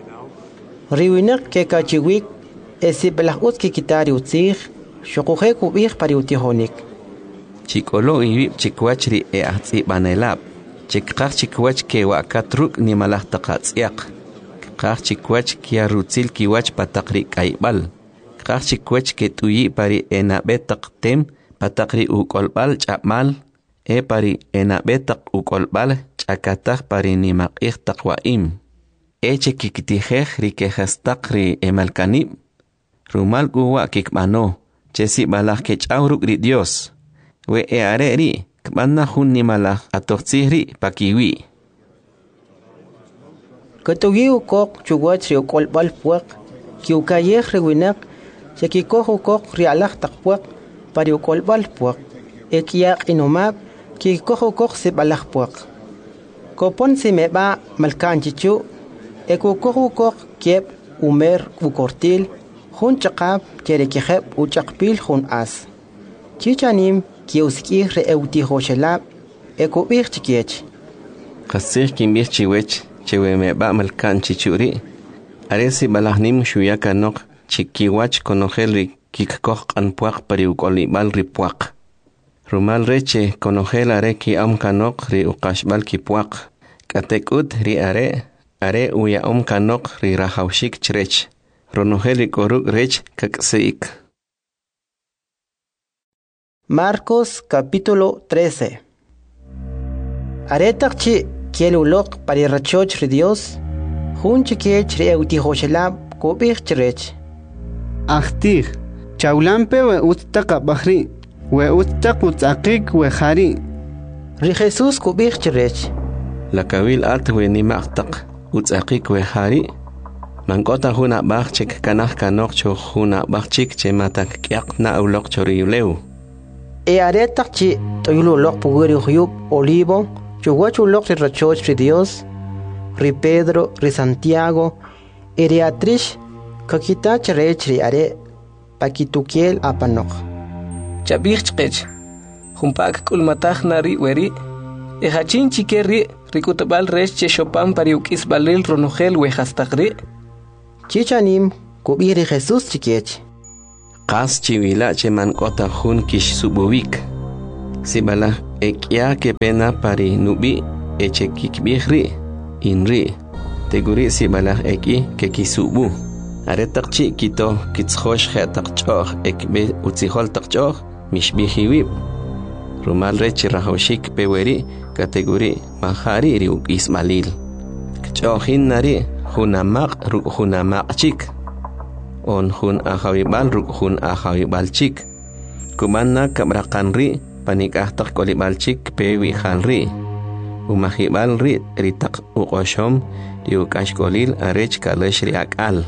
Riwinak ke kachiwik esi belahut ki kitari utzich, Shokuhe kubich pariutihonik. Chikolo ibib chikwachri ahtzi banelab. Chikkach chikwach ke wakatruk ni malah taqatsiaq. Kach chikwach kia rutzil kiwach patakri kaibal. Kach chikwach ke tuyi pari enabetaq tem patakri ukolbal chapmal. Pari enabetaq ukolbal chakatak pari ni maqih taqwaim. Chikitijej rikehastaq ri emalkanib. Rumal guwa kikmano. Chesi balach ke chauruk ri Dios. We are ri, kmanna hun ni malach atoxihri pakiwi. Katugi ukok chuwach ri ukolbal puak, ki ukayeh rewinak, chekikoh ukok ri alach takpuak, pari ukolbal puak, ekiyak inomab, ki koh ukok si balach puak. Kopon si meba malkan chichu, ekukoh ukok kiep umer ukortil, Hun chaqab cherekiheb uchaqpil hun as. Chichanim kiuskih re eutihoshelab ekubih chikiech. Qasih kimbih chiwech cheweme ba malkan chichuri. Aresi balahnim shuyakanok chikiwach konogel ri kikkoh qanpuaq pari ukolibal ri puaq. Rumal reche konogel are ki amkanok ri uqashbal ki puaq. Katekut ri are uya kanok ri rahawshik cherech. Ronogel koruk rech kakseik. Marcos capítulo 13. Aretakchi kielulok parirrachoch ri Dios, hun chikiech ri eutihoshelab kubich cherech. Ahtih, chaulampe we ustaqa bahri, we ustaq utzaqik we khari. Ri Jesus kubich cherech. La kawil at we ni maqtaq utzaqik we khari. Mankota huna bachik kanah kanok cho huna bachik che matak kyak na ulok choriuleu. Aretakchi toyulok puguri huyub olivo, chuguachulok ri rachoch ri Dios, ri Pedro, ri Santiago, ri Atrish, kakita cherech ri are, pakitukiel apanok. Chabich chkech, humpak kulmatach nari weri, hachin chikeri, rikutabal rech che shopan pariukis balil ronogel wehastagri. Chichanim kubiri Jesus chikech. Qas chiwila cheman kota hun kish sububik. Sibala ekya que pena pari nubi eche kikbihri inri. Teguri sibala eki ke kisubu. Aretak chi kito kitshosh khetak choch ekbe utzihol tak choch mishbihiwib. Rumal rechi rahoshik peweri kategori mahari riuk ismalil. Kchochin nari hunamak ruk hunamak chik. On hun ahawibal ruk hun ahawibal chik. Kumanna kabrakanri panikah tak kolibal chik pewi halri. Umahibal ri ritak ukoshom riukash kolil arech kalesh riakal.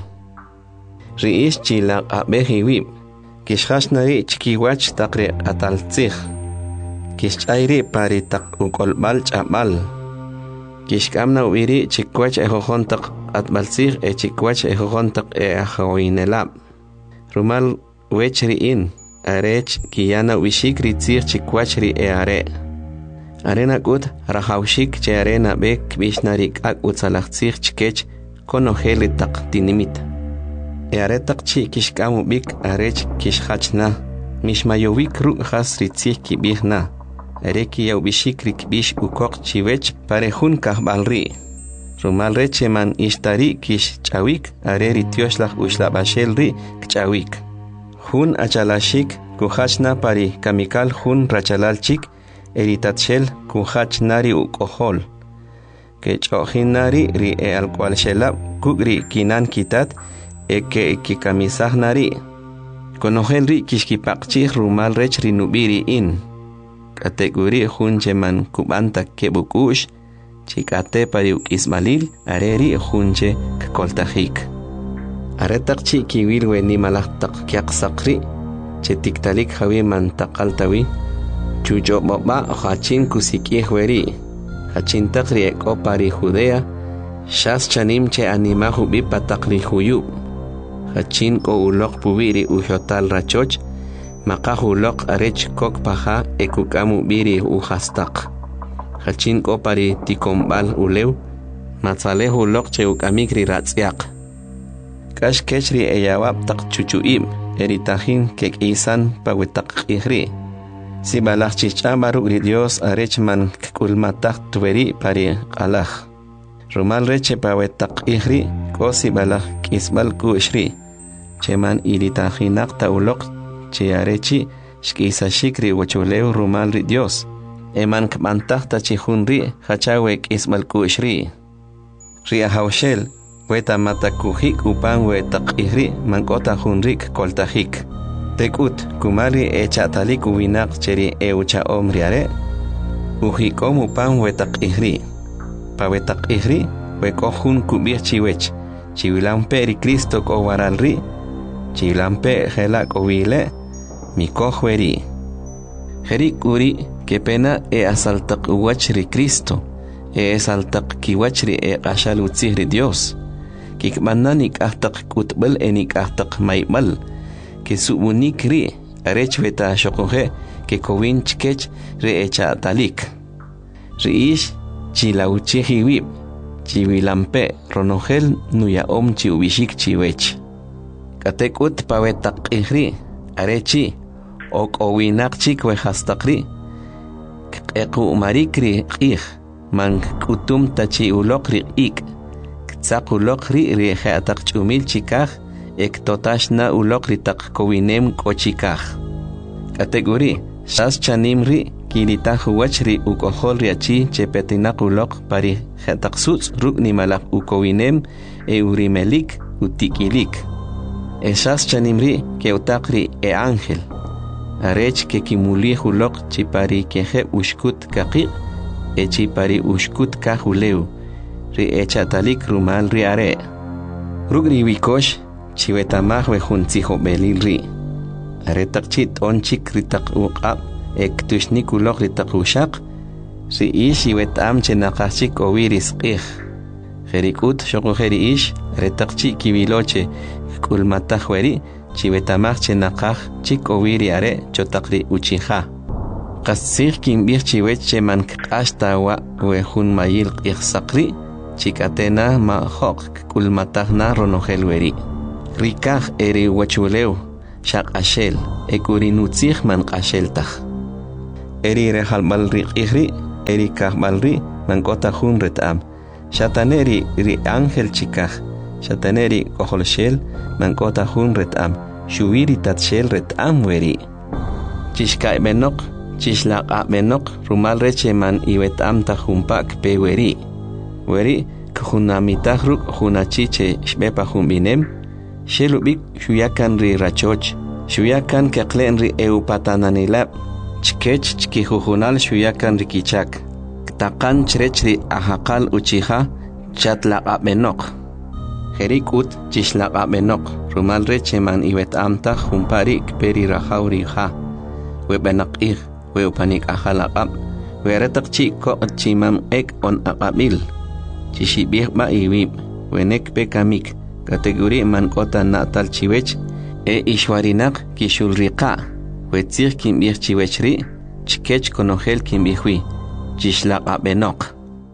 Riish chilak abehiwib. Kishhash nari chikiwach takri atal tzich. Kishayri pari tak ukolbal chabal. Kishkamna uiri chikwach ejojontak atbaltzich chikwach ejojontak ahawinelab. Rumal wechri in. Arech kiyana wishik ritzich chikwach ri are. Arena kut rahawshik che arena bek bishnarik ak utzalachtzich chikech konojeli tak tinimit. Earetak chi kishkamu bik arech kishhachna. Mishmayowik ruk has ritzich kibihna. Areki yaw bishik rikbish ukok chiwech parejun kahbalri. Rumal recheman ishtari kish chawik areri tioshlach ushlabashel ri kchawik. Hun achalashik kuhachna pari kamikal hun rachalalchik eritatshel kuhachnari ukohol. Kechojinari ri alkwal shelab kugri kinan kitat eke kikamisahnari. Konohenri kishkipakchih rumal rech rinubiri in. Kategori hun cheman kubanta kebukush chikate pariuk ismalil areri hunche koltajik. Aretak chi kiwil weni malaktak kyak sakri che tiktalik hawi man takaltawi chujo boba hachin kusiki hueri hachin takri eko pari Judea shas chanim che anima hubi patakri huyu hachin ko ulok pubiri uhotal rachoch maka hulok arech kok paha ekukamu biri uhastak hachin ko pari tikombal ulew matzale hulok che ukamikri ratzyak Kash kechri eyawab tak chuchuim eritahin kek isan pawetak ihri. Si balach chichamaru ri Dios arechman kulmatak tueri pari alach. Rumal reche pawetak ihri ko si balach kisbal ku ishri. Cheman iritahinak taulok che arechi shkisa shikri wachulew rumal ri Dios. Eman kmantak tachihunri hachawek isbal ku ishri. Ria haushel Weta matakuhik upan wetak ihri mankota hunrik koltajik. Tekut kumari echatalik uwinak cheri eucha omriare. Uhikom upan wetak ihri. Pa wetak ihri wekohun kubir chiwech. Chiwilampe ri Cristo ko waralri. Chiwilampe helak owile mikohweri. Herik uri kepena asaltak uwach ri Cristo. Asaltak kiwach ri ashal utzih ri Dios. Kikmana nikahtak kutbel nikahtak maibal ke subunik ri arech weta shokohe ke kowin chkech re echa talik riish chilauchi hiwib chiwilampe ronogel nuya om chiubishik chiwech katekut pawetak ihri arechi ok owinak chik wehastakri eku marikri ih man kutum tachi ulokri ik Tzak ulok ri reheatak chumil chikaj ek totash na ulok ritak kowinem kochikaj. Kategori shas chanim ri kilitah huwach ri ukohol riachi chepetinak ulok pari hetak suts ruk ni malak ukowinem urimelik utikilik. Shas chanim ri keutak ri ángel. Arech ke kimuli ulok chipari keje ushkut kakik chipari ushkut kahuleu. Ri echatalik rumal ri are. Rugri wikosh chiwetamah wejunziho belil ri. Aretak chit onchik ritak uqab ek tushnikulok ritak ushak. Ri ish iwetam chenakachik owiris qih. Jerikut shoko jeri ish retak chik kibiloche kulmatah weri chiwetamah chenakach chik owiri are chotakri uchiha. Qasir kimbir chiwech cheman kashtawa wejun mayil qih sakri. Chikatena ma hok kulmatahna ronogel weri. Rikaj eri wachulew. shaq ashel ekuri nutzih man qasheltaj eri rehalbal riqihri eri kahbalri man kota hun retam shataneri ri ángel chikaj shataneri koholshel man kota hun retam shuwiri tatshel retam weri chishkai benok chishlaqa benok rumal reche man iwetam ta humpak pe weri khunamitaj ruk hunachiche shbepa humbinem shelubik shuyakan ri rachoch shuyakan keqlen ri eupatananilab chkech chkihujunal shuyakan ri kichak taqan chrechri ahaqal uchiha chatlaqa benok jerikut chishlaqa benok rumal reche man iwetamta humparik peri rahauri ha webenaqih weupanik ahalaqab weretak chiko chimam ek on aqabil chishibih ba iwib wenek pekamik kategori man kota natal chiwech ishwarinak kishulriqa wetzir kimbih chiwechri chkech konogel kimbihwi chishlaqa benok.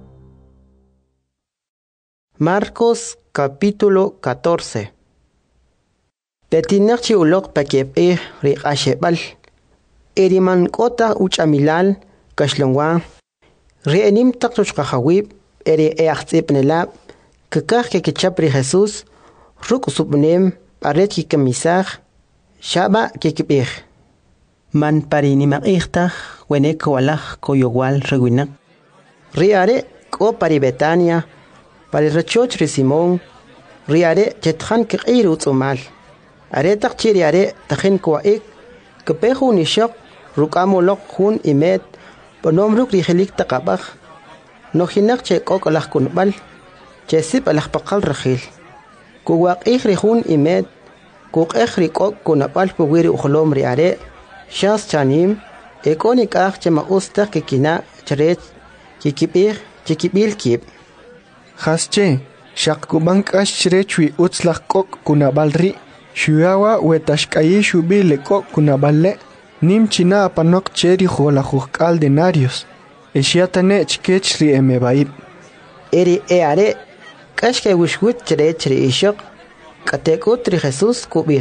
Marcos capítulo 14. Petinak chiulok pakep riqashebal eriman kota uchamilal kashlongwa reenim taktushqahawib eri eachtzipnelab kakaj kekechapri Jesús ruk subnem paret kikamisaj shaba kekibij man parinimaqijtaj wenek walaj koyowal rewinak riare ko pari Betania pari rachoch ri Simón riare chetjan kiqiru tsumal are takchiriare tajin kwaik kepeju nishok rukamolok hun imet ponom ruk rijelik taqabaj nojinak che kokolaj kunbal che sip alaj paqal rajil kuwaqij rijun imet kuqej rikok kunabal puwiri ujolom riare shas chanim ekonik aj che maustaj kikina cheret kikibij chikibil kib hasche shaq kubank ash chrechwi utzlaj kok kunabal ri shuyawa wetashkayi shubi lekok kunaballe nim china panok cheri jolajuqal denarios eshiatane chkech ri emebaib eri eare kashke wishwit cheri ishok katekut ri Jesús kubij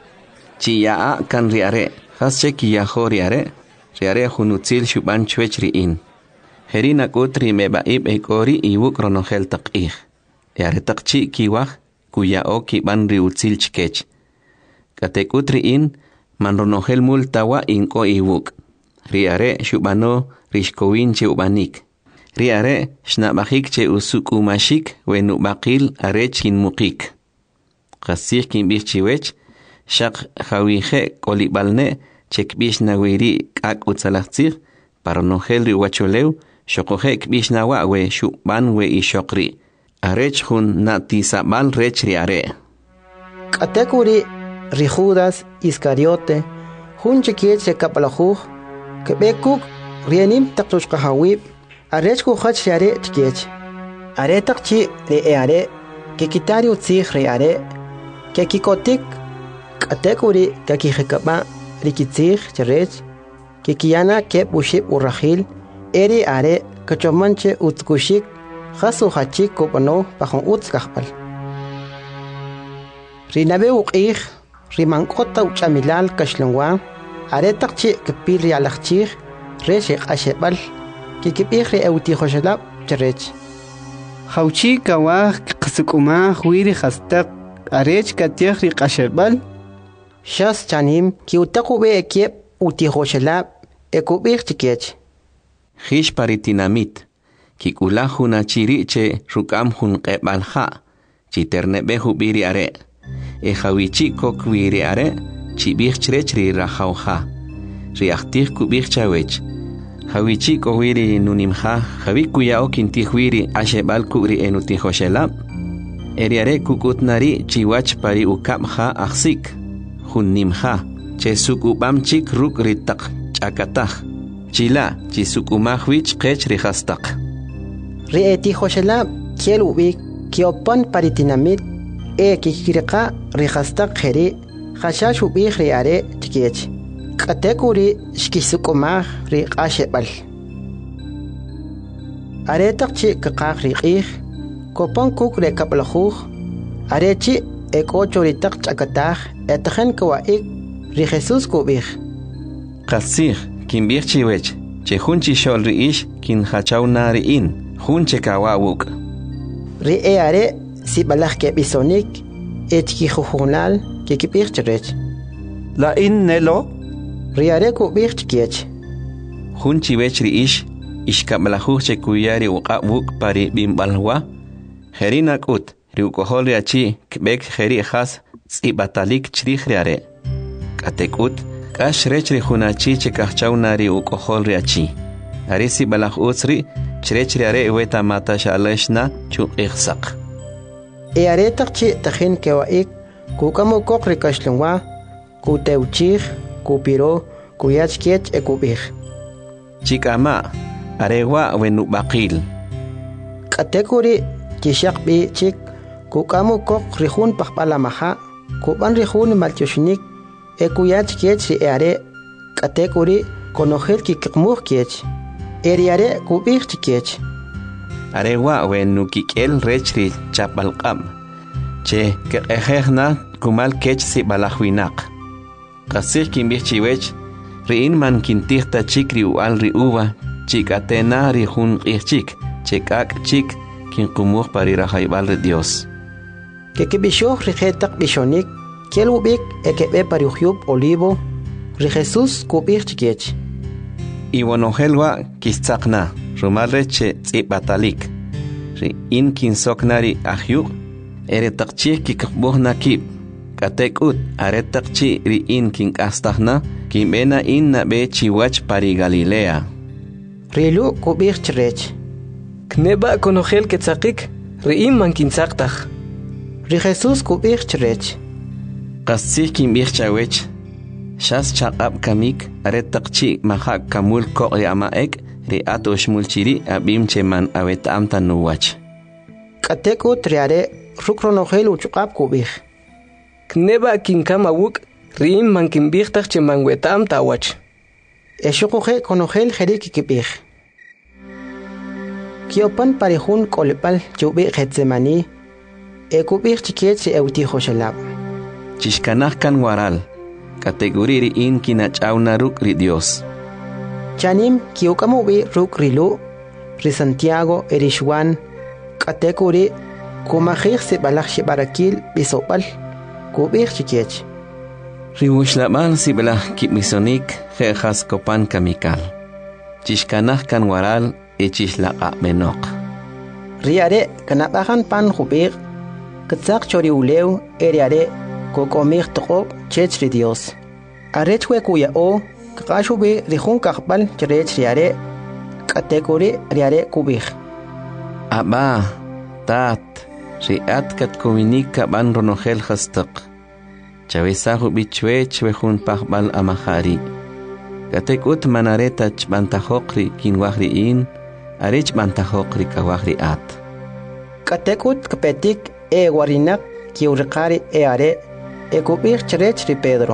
chiyaa kan riare hasche kiyajo riare hunutzil shuban chwech ri in herina kutri mebaib ekori iwuk ronogel taqij eare taqchi kiwaj kuyao kiban ri utzil chkech katekutri in man ronogel multawa inko iwuk riare shubano rishkowin che ubanik riare shnabajik che usukumashik wenubaqil arechin mukik qasir kin bichiwech shaq khawije kolibalne chekbish nawiri kak utsalachtir paronogel ri wacholew shokojek bishnawa we shuban we ishokri arech hun natisabal rech riare katekuri ri Judas Iscariote hun chikiet se kapalajuj kebekuk rienim taktushqahawib arech ku khach riare chikiet are takchi re eare kekitari utzij riare kekikotik katekuri kakijekaba rikitzij cherech kekiyana kep ushib urrahil eri are kachomanche utzkushik khasu hachik kopano pajon utzkahpal rinabe uqij rimankota uchamilal kashlongwa are takchi kepil rialachchij reshik ashebal kikibij ri eutijoshalab cherech hauchi kawaj qsukuma huiri khastaq arech katiaj ri qashebal shas chanim kiutaqu be ekiep utijoshalab ekubij chikech Hish paritinamit, kikula huna chiriche rukam hun qebalha, chiternebehu biri are, hawichi kok wiri are, chibich chrechri rahauha, riachtih kubich chawech, hawichi ko wiri nunimha, hawikuya okintih wiri ashebal kuri enutihoshelab, eriare kukutnari chiwach pari ukabha aksik, hun nimha, che sukubam chik ruk ritak chakatah. Chila chisukumahwich qech rihastaq rietijoshelab kiel ubik kiopan paritinamit kikiriqa rihastaq jeri khashash ubik riare tikech katekuri shkisukumah riqashebal aretaqchi kaqaq riqij kopan kuk rekapalajuj arechi ekochoritaq chakataj etajen kawaik ri Jesús kubij qasij kin bij chiwech che hunchi shol riish kin hachawna riin hunche kawawuk ri are si balaj ke bisonik etki khunal ke kibij chrech la in nelo ri are kubij chkech hunchi wech riish ishkablahuch che kuyari uqawuk pari bimbalwa herina kut riukohol riachi kbek heri khas tsibatalik chrikhriare katekut kashrech rihunachi che kahchawnari ukohol riachi arisi balakh utsri chrechriare weta mata shaleshna chu ikhsaq are taqchi takhin kewaik kukamo kokri kashlungwa kuteuchih kupiro kuyachkech ekubih chikama arewa wenu baqil katekuri kishaq bi chik kukamo kok rihun paqpalamaha kuban rihun maltyoshnik ekuyach kech are katekuri konojel kikmuh kech eriare kubih kech arewa wenu kikel rechri chapalqam che kehna kumal kech si balahwinaq qasih kimbih chiwech riin man kintihta chikri ual riuwa chikatena rihun qihchik chekak chik kinqumuh parirahaybal de Dios kekibishoh rijetak bishonik kelubik ekebe pariuhyub olivo ri Jesús kubih chikech iwonohelwa kistzaqna rumalreche tsibatalik ri in kinsoknari ahyuq eretaqchi kikbuhna kib katekut aretaqchi ri in kinkastahna kimbena in nabe chiwach pari Galilea rilu kubih chrech kneba konojel ketzaqik ri man kinsaqtaj ri Jesús kubih chrech qasih kimbih chawech shas chaqab kamik aretaqchi mahak kamul ko yamaek ri atosh mulchiri abim cheman awetam tanuwach katekut riare rukronojel uchqab kubih kneba kinkama wuk ri man kimbihtaj cheman wetam tawach eshuqoje konojel jerik kibih kiopan parihun kolpal chubi Getsemani ekubih chikech eutijo shalab chishkanaj kan waral kategori ri in kinachawna ruk ri Dios chanim kiukamu bi ruk rilu ri Santiago erishwan kategori kumajij se balaj barakil bisopal kubih chikech riwushlabal si balaj kimisonik jejas kopan kamikal chishkanaj kan waral echishlaqa menok riare kanabajan pan jubir katzaq choriulew eriare kokomig toqob chechri Dios arechwe kuya o qashubi rihun kaqbal cherech riare kategori riare kubig aba tat riat kat kominika ban ronogel khastaq chawesahu bichwe chwehun paqbal amahari katekut manareta chbantahoqri kinwahri in arich bantahoqri kawahri at katekut kapetik warinak kiurqari are ekubir cherech ri Pedro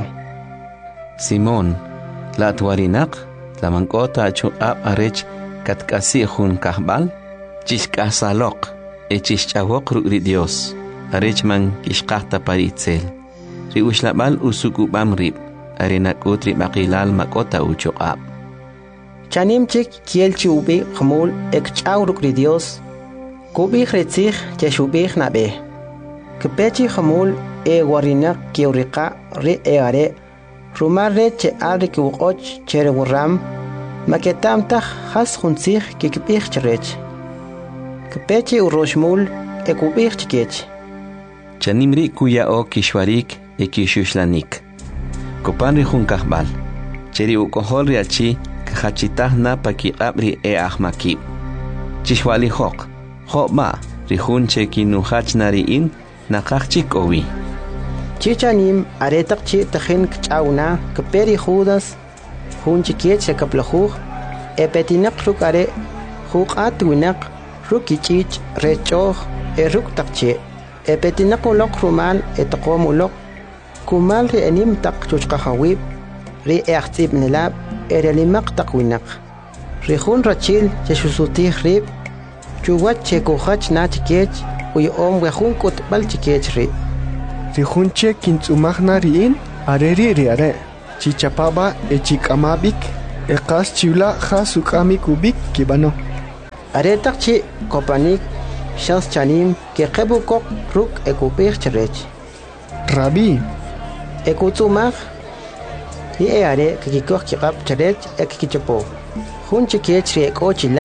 Simón lat warinak lamankota chu ab arich katkasi hun kahbal chishkasalok echishchawoq ri Dios arich man kishqahta paritzel ri ushlabal usukubam rib arinakut ri baqilal makota uchuqab chanim chik kielchi ubi khmul ekchawruk ri Dios kubih retzih cheshubih nabe kepechi khmul warinak kiuriqa ri are rumar reche ari kiuqoch chere wuram maketam takh khas khunzih kikbih cherech kepechi uroshmul ekubih chikech chanimri kuya o kishwarik ekishuslanik kopan ri jun kahbal cheri ukohol ri achi khachitahna pakiqabri ahmakib chishwali hoq ma ri jun chekinu hachnari in naqachik owi chichanim aretaqchi tahin kchawna keperi Judas jun chikiet shekaplahu epetinaq rukare huqat winaq rukichich rechoh eruk taqchi epetinaq uloq rumal etqom uloq kumal ri enim taq chuchqahawib ri ehtib nilab erelimaq taqwinaq ri jun rachil cheshusutih rib chuwach chekuhach na chikech uy om wejun kutbal chikech ri rihunche kintzumajna riin Areri riare. Chichapaba echikamabik. Ekas chiula jasukami kubik kibano. Aretak chi kopanik. Shans chanim ke kebukok ruk ekupir cherech. Rabbi. Ekutumach. Ni eare kikikok kikap cherech ekikichapo. Hun chikech riekochila.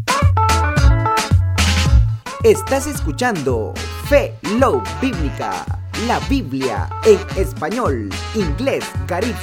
Estás escuchando Fe Love Bíblica, la Biblia en español, inglés, Carib